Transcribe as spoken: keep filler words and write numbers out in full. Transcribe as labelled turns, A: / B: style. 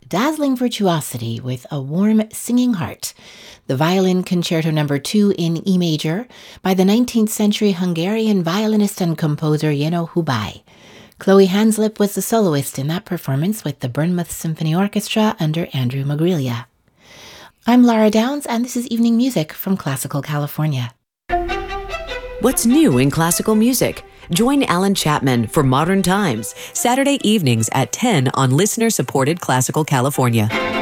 A: dazzling virtuosity with a warm singing heart. The Violin Concerto Number two in E major by the nineteenth century Hungarian violinist and composer Jenő Hubay. Chloe Hanslip was the soloist in that performance with the Bournemouth Symphony Orchestra under Andrew Magrilia. I'm Lara Downs, and this is Evening Music from Classical California.
B: What's new in classical music? Join Alan Chapman for Modern Times, Saturday evenings at ten on listener-supported Classical California.